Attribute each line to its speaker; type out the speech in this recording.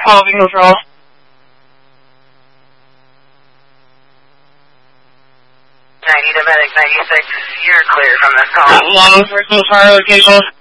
Speaker 1: call control.
Speaker 2: 90 to Medic 96, you're clear from this call.
Speaker 1: Long for some fire location.